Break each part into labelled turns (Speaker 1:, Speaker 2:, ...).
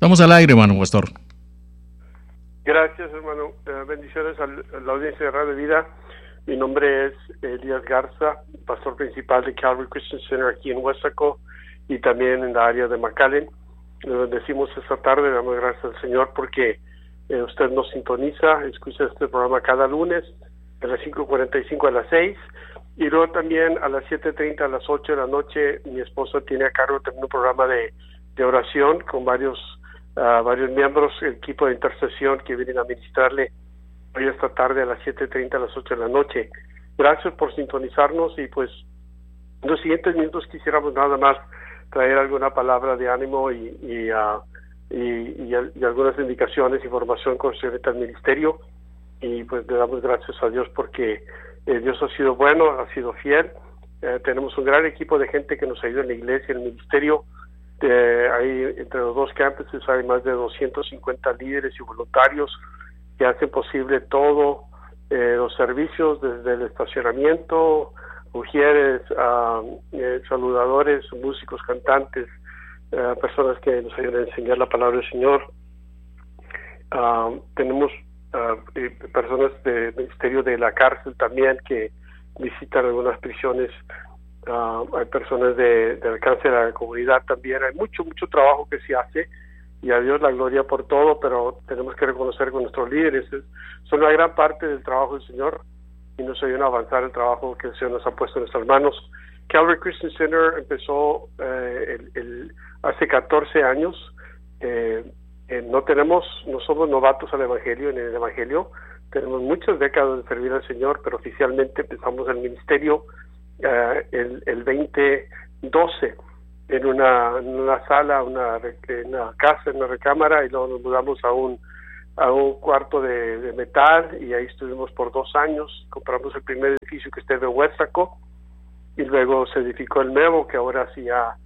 Speaker 1: Estamos al aire, hermano pastor.
Speaker 2: Gracias, hermano. Bendiciones a la audiencia de Radio Vida. Mi nombre es Elías Garza, pastor principal de Calvary Christian Center aquí en Huesaco y también en la área de McAllen. Le bendecimos esta tarde, damos gracias al Señor porque usted nos sintoniza, escucha este programa cada lunes de las 5:45 a las 6 y luego también a las 7:30 a las 8 de la noche. Mi esposa tiene a cargo también un programa de oración con varios miembros, el equipo de intercesión que vienen a ministrarle hoy esta tarde a las 7:30 a las 8 de la noche. Gracias por sintonizarnos y pues en los siguientes minutos quisiéramos nada más traer alguna palabra de ánimo y algunas indicaciones, información concerniente al ministerio, y pues le damos gracias a Dios porque Dios ha sido bueno, ha sido fiel. Tenemos un gran equipo de gente que nos ayuda en la iglesia, en el ministerio. Hay entre los dos campuses hay más de 250 líderes y voluntarios que hacen posible todo, los servicios desde el estacionamiento, ujieres, saludadores, músicos, cantantes, personas que nos ayudan a enseñar la palabra del Señor. Tenemos personas del ministerio de la cárcel también que visitan algunas prisiones. Hay personas de alcance de la comunidad también. Hay mucho trabajo que se hace y a Dios la gloria por todo, pero tenemos que reconocer que nuestros líderes son una gran parte del trabajo del Señor y nos ayudan a avanzar el trabajo que el Señor nos ha puesto en nuestras manos. Calvary Christian Center empezó hace 14 años. No somos novatos al Evangelio, en el Evangelio. Tenemos muchas décadas de servir al Señor, pero oficialmente empezamos el ministerio el 2012 en una sala, en una casa, en una recámara, y luego nos mudamos a un cuarto de metal y ahí estuvimos por 2 años. Compramos el primer edificio que está en Huesaco y luego se edificó el nuevo que ahora sí ya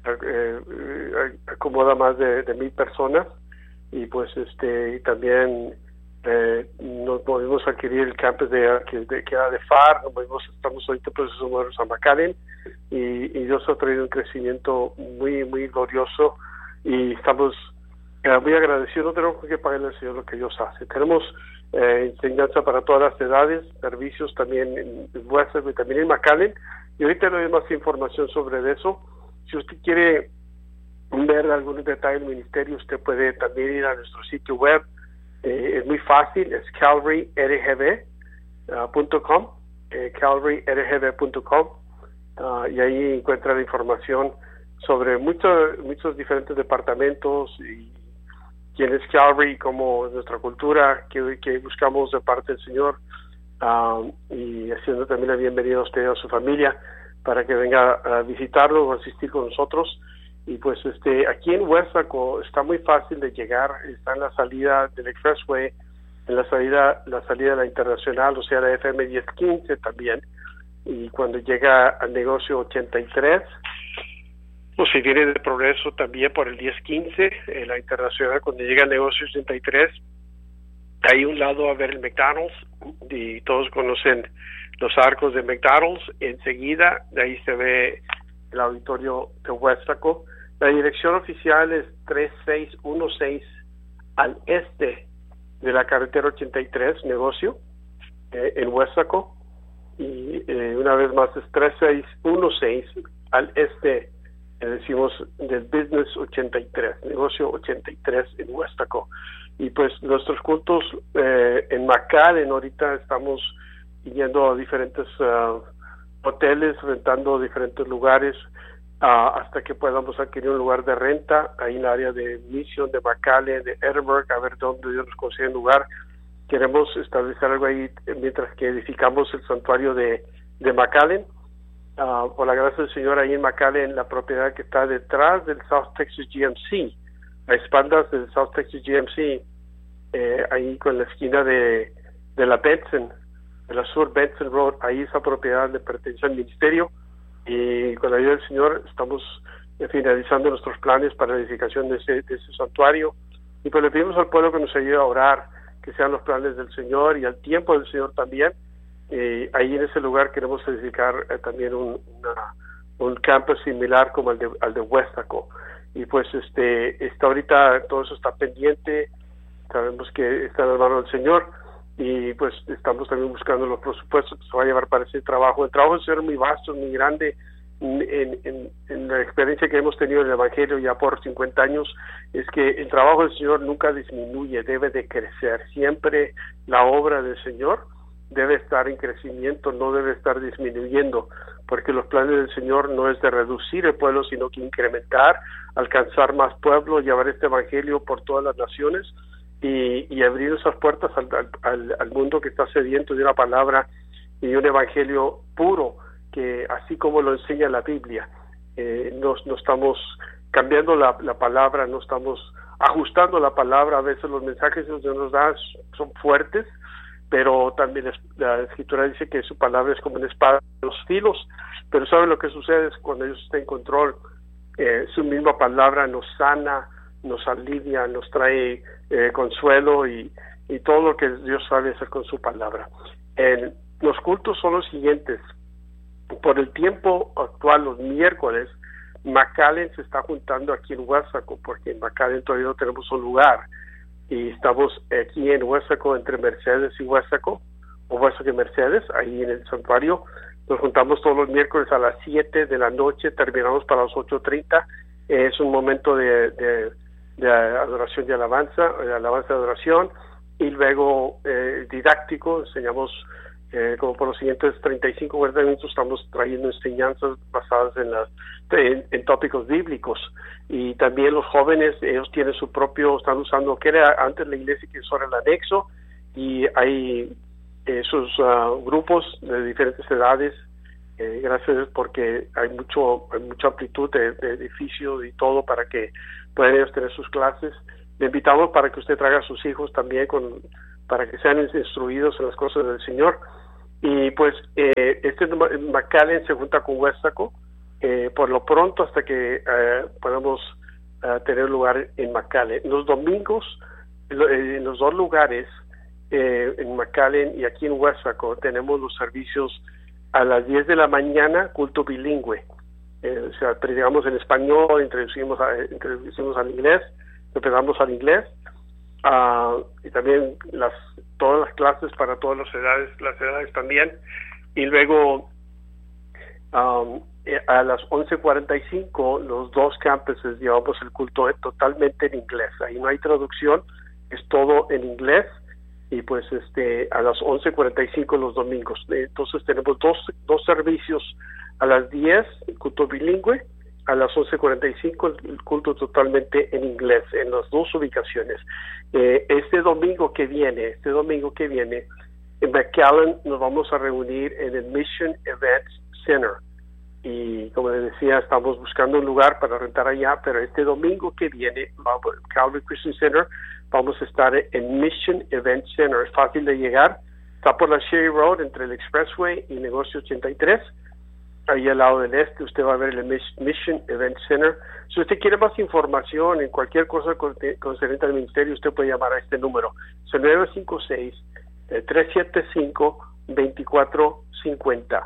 Speaker 2: acomoda más de 1,000 personas y pues y también nos volvimos a adquirir el campus que era de FAR. Estamos ahorita en proceso de movernos a McAllen y Dios ha traído un crecimiento muy glorioso y estamos muy agradecidos. No tenemos que pagarle al Señor lo que Dios hace. Tenemos enseñanza para todas las edades, servicios también en Western y también en McAllen, y ahorita le doy más información sobre eso. Si usted quiere ver algún detalle del ministerio, usted puede también ir a nuestro sitio web. Es muy fácil, es calvaryrgb.com, calvaryrgb.com, y ahí encuentra la información sobre muchos diferentes departamentos y quién es Calvary, cómo es nuestra cultura, que buscamos de parte del Señor, y haciendo también la bienvenida a usted y a su familia para que venga a visitarlo o asistir con nosotros. Y pues aquí en Huesaco está muy fácil de llegar, está en la salida del Expressway, en la salida de la Internacional, o sea, la FM 1015 también, y cuando llega al negocio 83, o si viene de Progreso también por el 1015, en la Internacional, cuando llega al negocio 83, hay un lado a ver el McDonald's, y todos conocen los arcos de McDonald's. Enseguida de ahí se ve el auditorio de Huesaco. La dirección oficial es 3616 al este de la carretera 83, negocio, en Huesaco, y una vez más es 3616 al este, decimos, del Business 83, negocio 83 en Huesaco. Y pues nuestros cultos en McAllen, ahorita estamos yendo a diferentes hoteles, rentando diferentes lugares, hasta que podamos adquirir un lugar de renta ahí en el área de Mission, de McAllen, de Edinburgh, a ver dónde Dios nos consigue un lugar. Queremos establecer algo ahí mientras que edificamos el santuario de McAllen. Por la gracia del Señor, ahí en McAllen, la propiedad que está detrás del South Texas GMC, a espaldas del South Texas GMC, ahí con la esquina de la Benson, de la Sur Benson Road, ahí esa propiedad le pertenece al ministerio, y con la ayuda del Señor estamos finalizando nuestros planes para la edificación de ese santuario, y pues le pedimos al pueblo que nos ayude a orar, que sean los planes del Señor y al tiempo del Señor también. Ahí en ese lugar queremos edificar también un campus similar como al de Huesaco. y pues está ahorita todo eso está pendiente. Sabemos que está en la mano del Señor y pues estamos también buscando los presupuestos que se va a llevar para ese trabajo. El trabajo del Señor es muy vasto, muy grande. En la experiencia que hemos tenido en el Evangelio ya por 50 años, es que el trabajo del Señor nunca disminuye, debe de crecer. Siempre la obra del Señor debe estar en crecimiento, no debe estar disminuyendo, porque los planes del Señor no es de reducir el pueblo, sino que incrementar, alcanzar más pueblo, llevar este Evangelio por todas las naciones y abrir esas puertas al mundo que está sediento de una palabra y un Evangelio puro, que así como lo enseña la Biblia, no estamos cambiando la palabra, no estamos ajustando la palabra. A veces los mensajes que Dios nos da son fuertes, pero también la Escritura dice que su palabra es como una espada de dos filos. Pero ¿saben lo que sucede? Es cuando Dios está en control, su misma palabra nos sana, nos alivia, nos trae consuelo y todo lo que Dios sabe hacer con su palabra. Los cultos son los siguientes. Por el tiempo actual, los miércoles, McAllen se está juntando aquí en Huesaco, porque en McAllen todavía no tenemos un lugar, y estamos aquí en Huesaco, entre Mercedes y Huesaco, o Huesaco y Mercedes, ahí en el santuario. Nos juntamos todos los miércoles a las 7 de la noche, terminamos para las 8:30. Es un momento de adoración y alabanza, de adoración, y luego didáctico. Enseñamos como por los siguientes 35 o 40 minutos estamos trayendo enseñanzas basadas en tópicos bíblicos. Y también los jóvenes, ellos tienen su propio, están usando, que era antes la iglesia, que es ahora el anexo, y hay sus grupos de diferentes edades. Gracias, porque hay mucha amplitud de edificio y todo para que puedan ellos tener sus clases. Le invitamos para que usted traiga a sus hijos también para que sean instruidos en las cosas del Señor. Y pues McAllen se junta con Huesaco por lo pronto hasta que podamos tener lugar en McAllen. Los domingos, en los dos lugares, en McAllen y aquí en Huesaco, tenemos los servicios a las 10 de la mañana, culto bilingüe. O sea, predicamos en español, introducimos al inglés, empezamos al inglés, y también todas las clases para todas las edades también. Y luego a las 11:45 los dos campuses llevamos el culto totalmente en inglés. Ahí no hay traducción, es todo en inglés. Y pues a las 11:45 los domingos. Entonces tenemos dos servicios: a las 10 el culto bilingüe, a las 11:45 el culto totalmente en inglés, en las dos ubicaciones. Este domingo que viene en McAllen nos vamos a reunir en el Mission Events Center, y como les decía, estamos buscando un lugar para rentar allá, pero este domingo que viene, Calvary Christian Center, vamos a estar en Mission Event Center. Es fácil de llegar, está por la Sherry Road entre el Expressway y Negocio 83. Ahí al lado del usted va a ver el Mission Event Center. Si usted quiere más información en cualquier cosa concerniente al ministerio, usted puede llamar a este número. Es el 956-375-2450.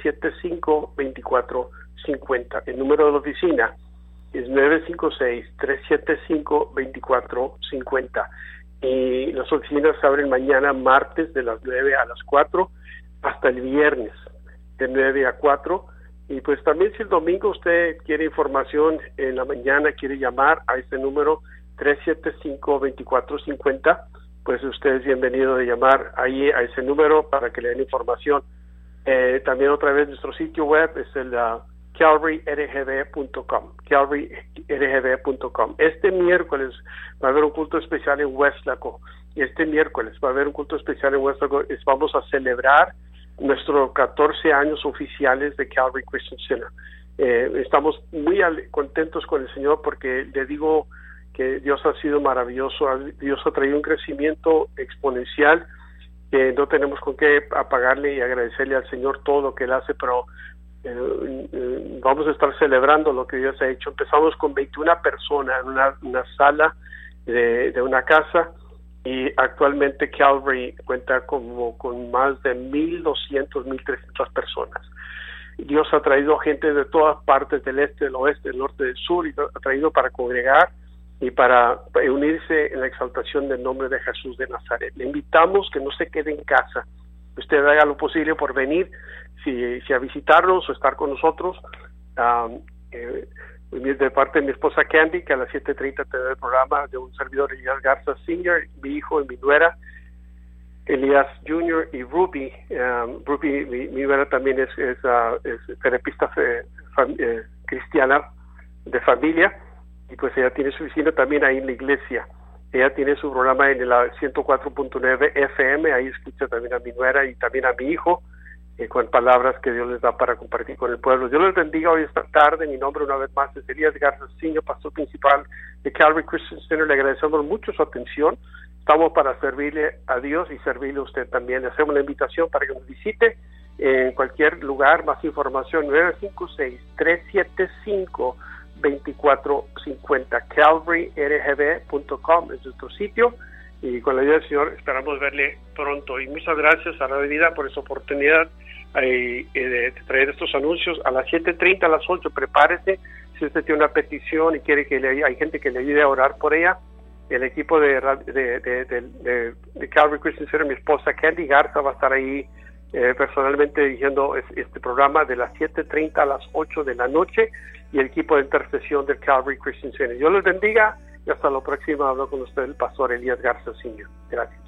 Speaker 2: 375-2450. El número de la oficina es 956-375-2450. Y las oficinas se abren mañana, martes, de las 9 a las 4, hasta el viernes, de 9 a 4. Y pues también, si el domingo usted quiere información en la mañana, quiere llamar a este número 375-2450, pues usted es bienvenido de llamar ahí a ese número para que le den información. También otra vez nuestro sitio web es el calvaryrgb.com, calvaryrgb.com. Este miércoles va a haber un culto especial en Huesaco, y este miércoles va a haber un culto especial en Huesaco. Vamos a celebrar nuestros 14 años oficiales de Calvary Christian Center. Estamos muy contentos con el Señor, porque le digo que Dios ha sido maravilloso. Dios ha traído un crecimiento exponencial que no tenemos con qué apagarle y agradecerle al Señor todo lo que Él hace, pero vamos a estar celebrando lo que Dios ha hecho. Empezamos con 21 personas en una sala de una casa, y actualmente Calvary cuenta con más de 1,200, 1,300 personas. Dios ha traído gente de todas partes del este, del oeste, del norte, del sur, y ha traído para congregar y para unirse en la exaltación del nombre de Jesús de Nazaret. Le invitamos que no se quede en casa, que usted haga lo posible por venir, si a visitarnos o estar con nosotros. De parte de mi esposa Candy, que a las 7:30 tendrá el programa de un servidor, Elías Garza Sr., mi hijo y mi nuera, Elías Jr. y Ruby. Ruby, mi nuera, también es terapista cristiana de familia, y pues ella tiene su oficina también ahí en la iglesia. Ella tiene su programa en la 104.9 FM, ahí escucha también a mi nuera y también a mi hijo, con palabras que Dios les da para compartir con el pueblo. Dios les bendiga hoy esta tarde. Mi nombre una vez más es Elías Garza Sr., pastor principal de Calvary Christian Center. Le agradecemos mucho su atención. Estamos para servirle a Dios y servirle a usted también. Le hacemos la invitación para que nos visite en cualquier lugar. Más información, 956-375-2450. calvaryrgb.com es nuestro sitio. Y con la ayuda del Señor esperamos verle pronto. Y muchas gracias a la Vida por esa oportunidad de traer estos anuncios a las 7:30, a las 8. Prepárese. Si usted tiene una petición y quiere que hay gente que le ayude a orar por ella, el equipo de Calvary Christian Center, mi esposa Candy Garza, va a estar ahí personalmente dirigiendo este programa de las 7:30 a las 8 de la noche, y el equipo de intercesión del Calvary Christian Center. Dios les bendiga y hasta la próxima. Hablo con usted el pastor Elías Garza Sr. Gracias.